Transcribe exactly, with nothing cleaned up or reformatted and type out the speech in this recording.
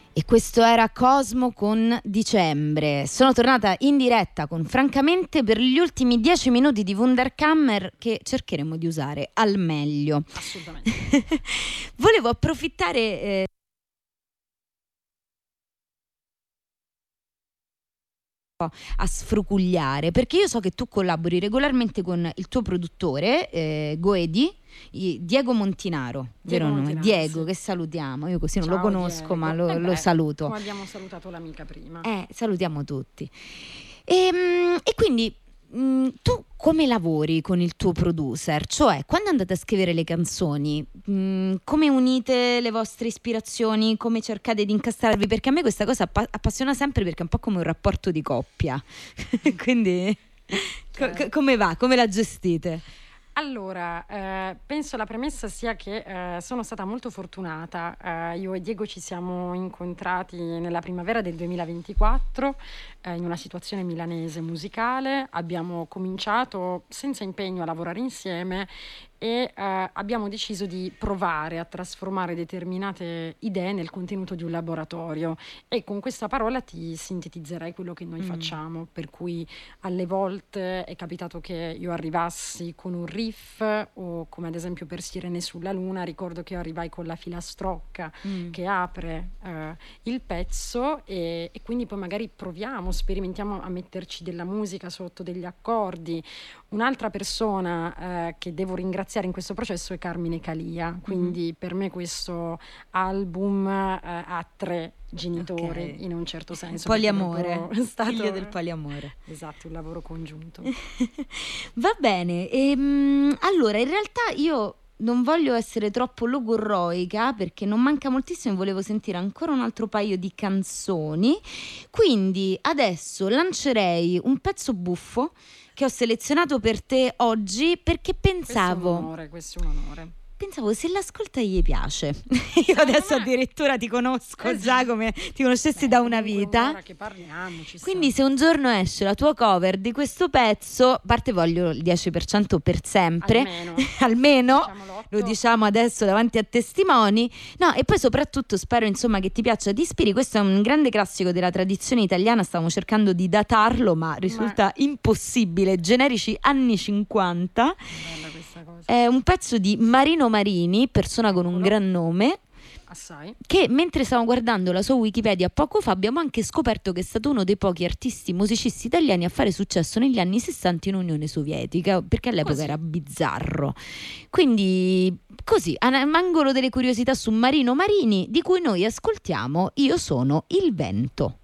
E questo era Cosmo con Dicembre. Sono tornata in diretta con Francamente per gli ultimi dieci minuti di Wunderkammer che cercheremo di usare al meglio. Assolutamente. Volevo approfittare eh, a sfrucugliare, perché io so che tu collabori regolarmente con il tuo produttore eh, Goedi, Diego Montinaro, Diego vero nome? Montinaro, Diego, sì. che salutiamo. Io così non Ciao, lo conosco, Diego. ma lo, Eh lo beh, saluto. Come abbiamo salutato l'amica prima. Eh, salutiamo tutti. E, e quindi mh, tu come lavori con il tuo producer? Cioè, quando andate a scrivere le canzoni, mh, come unite le vostre ispirazioni? Come cercate di incastrarvi? Perché a me questa cosa appa- appassiona sempre, perché è un po' come un rapporto di coppia. Quindi co- co- come va? Come la gestite? Allora, eh, penso la premessa sia che eh, sono stata molto fortunata. Eh, io e Diego ci siamo incontrati nella primavera del duemilaventiquattro eh, in una situazione milanese musicale. Abbiamo cominciato senza impegno a lavorare insieme e eh, abbiamo deciso di provare a trasformare determinate idee nel contenuto di un laboratorio, e con questa parola ti sintetizzerei quello che noi Mm. facciamo, per cui alle volte è capitato che io arrivassi con un riff, o come ad esempio per Sirene sulla Luna ricordo che io arrivai con la filastrocca Mm. che apre eh, il pezzo, e, e quindi poi magari proviamo, sperimentiamo a metterci della musica sotto, degli accordi. Un'altra persona eh, che devo ringraziare in questo processo è Carmine Calia, quindi mm-hmm. per me questo album eh, ha tre genitori, okay, in un certo senso. Poliamore, è stato, figlio del poliamore. Esatto, un lavoro congiunto. Va bene, ehm, allora in realtà io non voglio essere troppo logorroica perché non manca moltissimo, volevo sentire ancora un altro paio di canzoni, quindi adesso lancerei un pezzo buffo che ho selezionato per te oggi perché pensavo... Questo è un onore, questo è un onore. Pensavo, se l'ascolta gli piace. Io adesso me... addirittura ti conosco esatto. già come ti conoscessi Beh, da una vita. Che parliamo, ci Quindi sta. se un giorno esce la tua cover di questo pezzo, a parte voglio il dieci per cento per sempre, almeno, almeno lo diciamo adesso davanti a testimoni. No, e poi soprattutto spero insomma che ti piaccia, ti ispiri. Questo è un grande classico della tradizione italiana, stavamo cercando di datarlo ma risulta ma... impossibile. Generici anni cinquanta. Bella questa cosa. È un pezzo di Marino Marini, persona con un gran nome, assai, che mentre stavo guardando la sua Wikipedia poco fa abbiamo anche scoperto che è stato uno dei pochi artisti musicisti italiani a fare successo negli anni sessanta in Unione Sovietica, perché all'epoca così. Era bizzarro. Quindi così, all'angolo delle curiosità su Marino Marini, di cui noi ascoltiamo Io sono il vento.